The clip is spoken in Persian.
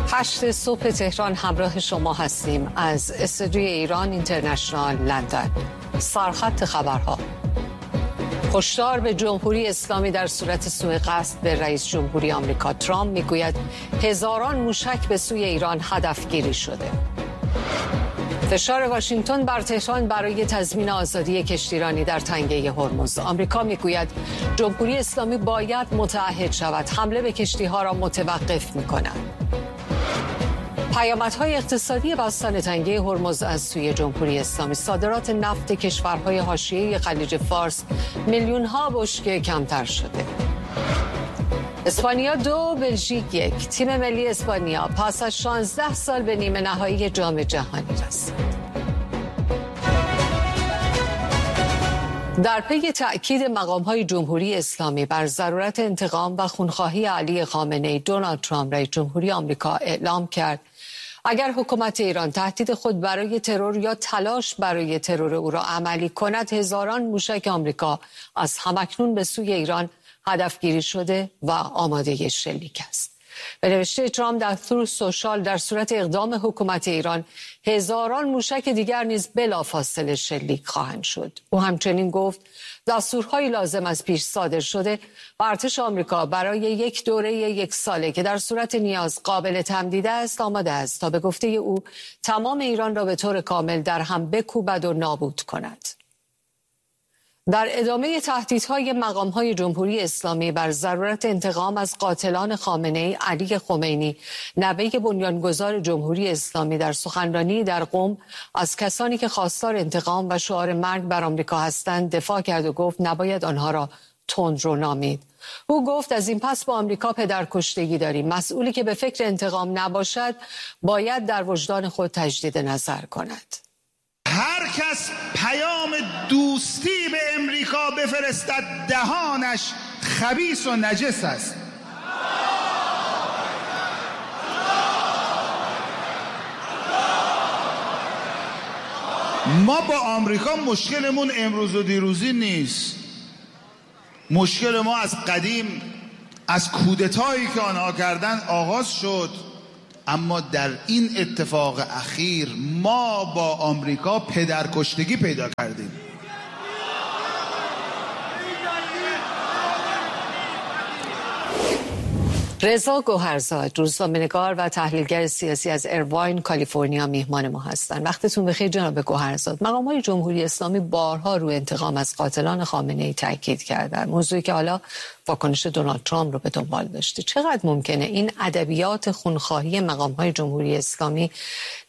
8 صبح تهران همراه شما هستیم از استودیوی ایران اینترنشنال لندن. سرخط خبرها: هشدار به جمهوری اسلامی در صورت سوء قصد به رئیس جمهوری آمریکا. ترامپ میگوید هزاران موشک به سوی ایران هدفگیری شده. فشار واشنگتن بر تهران برای تضمین آزادی کشتیرانی در تنگه هرمز. آمریکا میگوید جمهوری اسلامی باید متعهد شود، حمله به کشتی‌ها را متوقف می‌کند. پیامدهای اقتصادی بستن تنگه هرمز از سوی جمهوری اسلامی: صادرات نفت کشورهای حاشیه خلیج فارس میلیون‌ها بشکه کمتر شده. اسپانیا 2 بلژیک 1. تیم ملی اسپانیا پس از 16 سال به نیمه نهایی جام جهانی رسید. در پی تأکید مقام‌های جمهوری اسلامی بر ضرورت انتقام و خونخواهی علی خامنه‌ای، دونالد ترامپ رئیس جمهوری آمریکا اعلام کرد اگر حکومت ایران تهدید خود برای ترور یا تلاش برای ترور او را عملی کند، هزاران موشک آمریکا از همکنون به سوی ایران هدفگیری شده و آماده شلیک است. به نوشته ترامپ در تروث سوشال، در صورت اقدام حکومت ایران هزاران موشک دیگر نیز بلافاصله شلیک خواهند شد. او همچنین گفت دستورهای لازم از پیش صادر شده و ارتش آمریکا برای یک دوره 1 ساله که در صورت نیاز قابل تمدید است آماده است تا به گفته او تمام ایران را به طور کامل در هم بکوبد و نابود کند. در ادامه تهدیدهای مقام‌های جمهوری اسلامی بر ضرورت انتقام از قاتلان خامنه‌ای، علی خمینی، نوه بنیانگذار جمهوری اسلامی، در سخنرانی در قم از کسانی که خواستار انتقام و شعار مرگ بر آمریکا هستند دفاع کرد و گفت نباید آنها را تندرو نامید. او گفت از این پس با آمریکا پدرکشتگی داریم. مسئولی که به فکر انتقام نباشد باید در وجدان خود تجدید نظر کند. هر کس پیام دوستی به امریکا بفرستد دهانش خبیث و نجس است. ما با آمریکا مشکلمون امروز و دیروزی نیست. مشکل ما از قدیم، از کودتایی که آنها کردن آغاز شد. اما در این اتفاق اخیر ما با آمریکا پدرکشتگی پیدا کردیم. رضا گوهرزاد، روزنامه‌نگار و تحلیلگر سیاسی از ایرواین، کالیفرنیا میهمان ما هستند. وقتتون بخیر جناب گوهرزاد. مقام‌های جمهوری اسلامی بارها روی انتقام از قاتلان خامنه‌ای تاکید کردند، موضوعی که حالا واکنش دونالد ترامپ رو به دنبال داشته. چقدر ممکنه این ادبیات خونخواهی مقام‌های جمهوری اسلامی